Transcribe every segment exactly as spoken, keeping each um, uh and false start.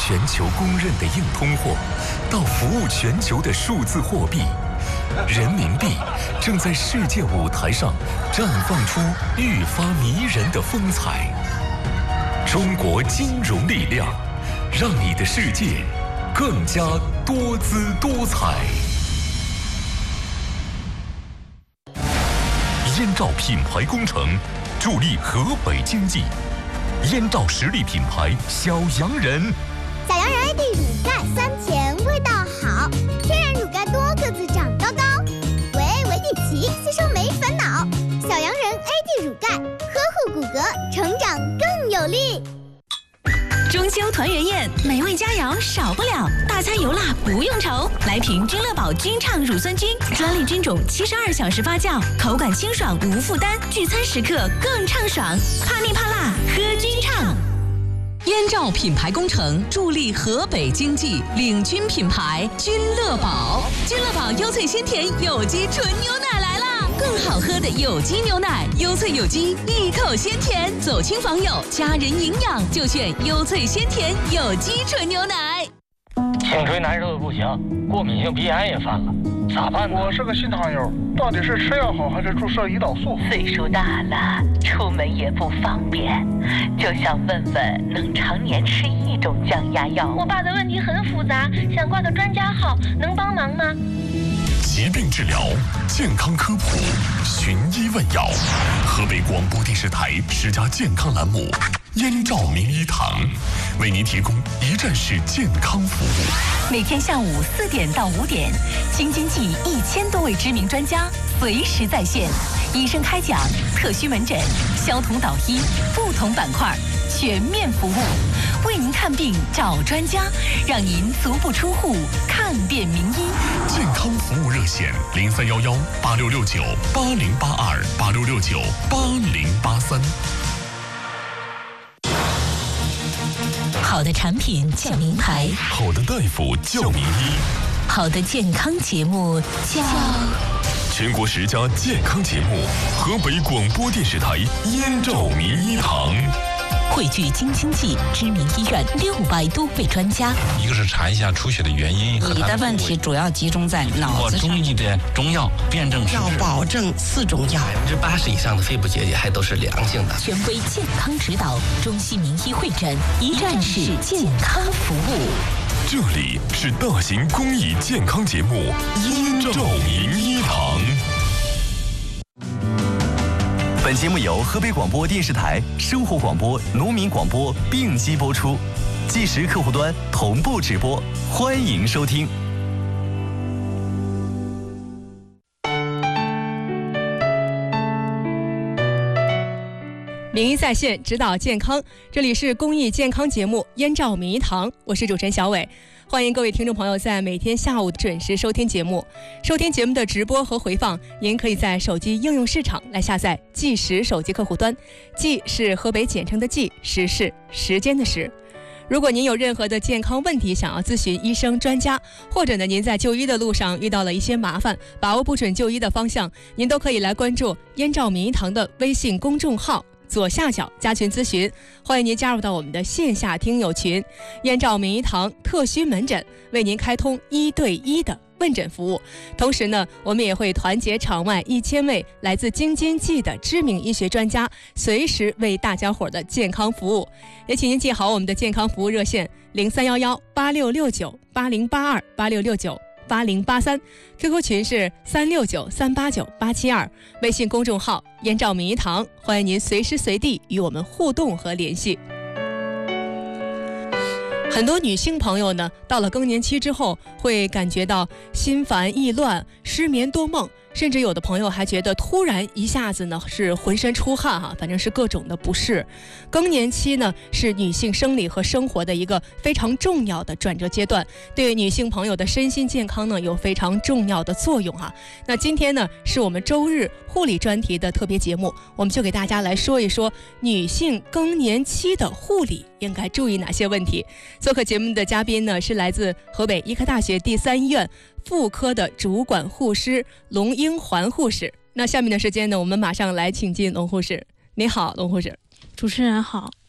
全球公认的硬通货，到服务全球的数字货币，人民币正在世界舞台上绽放出愈发迷人的风采。中国金融力量，让你的世界更加多姿多彩。燕赵品牌工程助力河北经济。燕赵实力品牌小洋人， 小洋人 A D 乳钙酸甜味道好，天然乳钙多个子长高高，维维地奇吸收没烦恼。小洋人 A D 乳钙呵护骨骼，成长更有力。 中秋团圆宴，美味佳肴少不了，大餐油辣不用愁。来瓶君乐宝君畅乳酸菌，专利菌种，七十二小时发酵，口感清爽无负担，聚餐时刻更畅爽。怕腻怕辣，喝君畅。 燕赵品牌工程助力河北经济，领军品牌君乐宝。君乐宝优萃鲜甜有机纯牛奶来啦！更好喝的有机牛奶，优萃有机，一口鲜甜，走亲访友，家人营养就选优萃鲜甜有机纯牛奶。 颈椎难受的不行，过敏性鼻炎也犯了，咋办呢？ 我是个新糖友，到底是吃药好还是注射胰岛素？ 岁数大了，出门也不方便，就想问问能常年吃一种降压药。 我爸的问题很复杂，想挂个专家号，能帮忙吗？ 疾病治疗，健康科普，寻医问药。河北广播电视台十佳健康栏目燕赵名医堂，为您提供一站式健康服务。 每天下午四点到五点，京津冀一千多位知名专家随时在线，医生开讲，特需门诊，消同导医，不同板块全面服务，为您看病找专家，让您足不出户看遍名医。 健康服务热线零三幺幺八六六九八零八二八六六九八零八三。 好的产品叫名牌， 好的大夫叫名医， 好的健康节目叫全国十佳健康节目，河北广播电视台燕赵名医堂。 汇聚京津冀知名医院六百多位专家。 一个是查一下出血的原因， 你的问题主要集中在脑子上。 中医的中药辨证施治， 要保证四种药。 百分之八十以上的肺部结节还都是良性的。 权威健康指导，中西名医会诊，一站式健康服务。 这里是大型公益健康节目燕赵名医堂。 本节目由河北广播电视台生活广播、农民广播并机播出，即时客户端同步直播，欢迎收听。 名医在线，指导健康，这里是公益健康节目燕赵名医堂，我是主持人小伟。欢迎各位听众朋友在每天下午准时收听节目。收听节目的直播和回放，您可以在手机应用市场来下载即时手机客户端，即是河北简称的即，时是时间的时。如果您有任何的健康问题想要咨询医生专家，或者呢您在就医的路上遇到了一些麻烦，把握不准就医的方向，您都可以来关注燕赵名医堂的微信公众号，左下角加群咨询，欢迎您加入到我们的线下听友群。燕赵名医堂特需门诊为您开通一对一的问诊服务，同时呢，我们也会团结场外一千位来自京津冀的知名医学专家，随时为大家伙的健康服务。也请您记好我们的健康服务热线零三幺幺八六六九八零八二八六六九八零八三 ，Q Q 群是三六九三八九八七二，微信公众号燕赵名医堂，欢迎您随时随地与我们互动和联系。很多女性朋友呢，到了更年期之后，会感觉到心烦意乱、失眠多梦，甚至有的朋友还觉得突然一下子呢是浑身出汗哈，反正是各种的不适。更年期呢是女性生理和生活的一个非常重要的转折阶段，对女性朋友的身心健康呢有非常重要的作用哈。那今天呢是我们周日护理专题的特别节目，我们就给大家来说一说女性更年期的护理应该注意哪些问题。做客节目的嘉宾呢是来自河北医科大学第三医院妇科的主管护师龙英环护士。那下面的时间呢，我们马上来请进龙护士。你好，龙护士。 主持人好。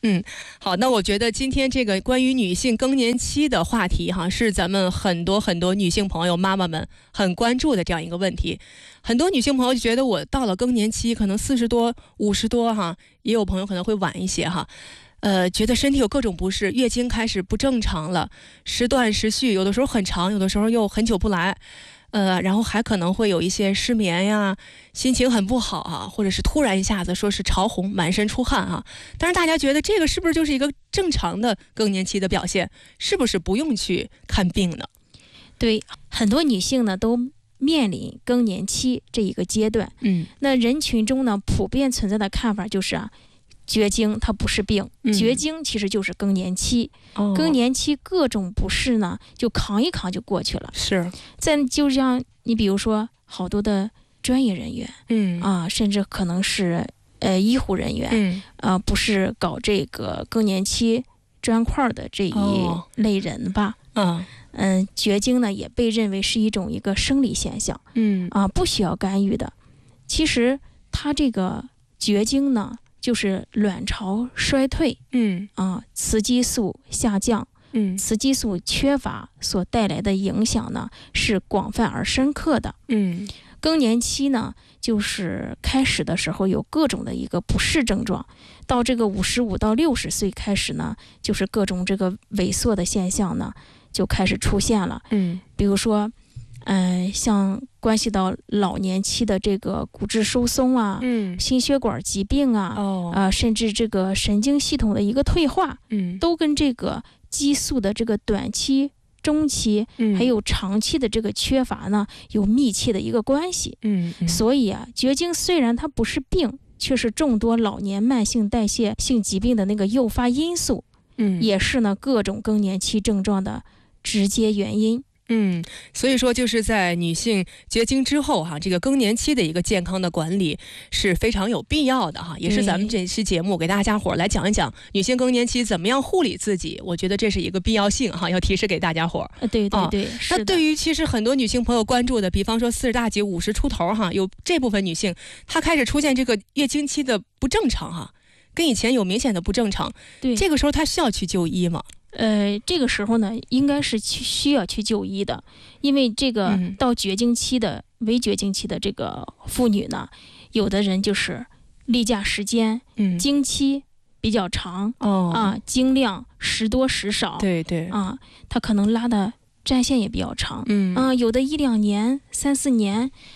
嗯，好，那我觉得今天这个关于女性更年期的话题哈，是咱们很多很多女性朋友妈妈们很关注的这样一个问题。很多女性朋友就觉得我到了更年期，可能四十多、五十多哈，也有朋友可能会晚一些哈。呃，觉得身体有各种不适，月经开始不正常了，时断时续，有的时候很长，有的时候又很久不来。呃，然后还可能会有一些失眠呀，心情很不好啊，或者是突然一下子说是潮红、满身出汗啊。但是大家觉得这个是不是就是一个正常的更年期的表现？是不是不用去看病呢？ 对，很多女性呢都面临更年期这一个阶段。 嗯， 那人群中呢普遍存在的看法就是啊，绝经它不是病， 嗯、 绝经其实就是更年期。 哦、 更年期各种不适呢，就扛一扛就过去了。 是， 再就像你比如说好多的专业人员， 嗯啊，甚至可能是呃医护人员， 嗯啊，不是搞这个更年期砖块的这一类人吧？ 嗯嗯，绝经呢也被认为是一种一个生理现象， 嗯啊，不需要干预的。其实它这个绝经呢，就是卵巢衰退， 嗯啊，雌激素下降， 嗯， 雌激素缺乏所带来的影响呢，是广泛而深刻的。 嗯， 更年期呢，就是开始的时候有各种的一个不适症状，到这个五十五到六十岁开始呢，就是各种这个萎缩的现象呢就开始出现了。 嗯， 比如说。嗯、呃，像关系到老年期的这个骨质疏松啊， 嗯， 心血管疾病啊， 哦， 啊、呃，甚至这个神经系统的一个退化， 嗯， 都跟这个激素的这个短期、中期， 嗯， 还有长期的这个缺乏呢，有密切的一个关系。 嗯，嗯所以啊，绝经虽然它不是病，却是众多老年慢性代谢性疾病的那个诱发因素， 嗯， 也是呢各种更年期症状的直接原因。 嗯，所以说就是在女性绝经之后哈，这个更年期的一个健康的管理是非常有必要的哈，也是咱们这期节目给大家伙儿来讲一讲女性更年期怎么样护理自己，我觉得这是一个必要性哈，要提示给大家伙儿。 呃，对对对，啊、 那对于其实很多女性朋友关注的，比方说四十大几、五十出头哈，有这部分女性她开始出现这个月经期的不正常哈，跟以前有明显的不正常， 对， 这个时候她需要去就医吗？ 呃，这个时候呢，应该是去需要去就医的，因为这个到绝经期的、嗯、微绝经期的这个妇女呢，有的人就是例假时间、 嗯、 经期比较长， 哦啊，经量时多时少， 对对啊，她可能拉的战线也比较长， 嗯啊，有的一两年、三四年。